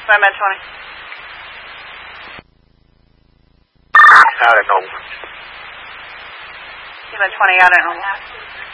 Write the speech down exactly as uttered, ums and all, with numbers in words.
By Med twenty. Out of normal. Med twenty out of normal.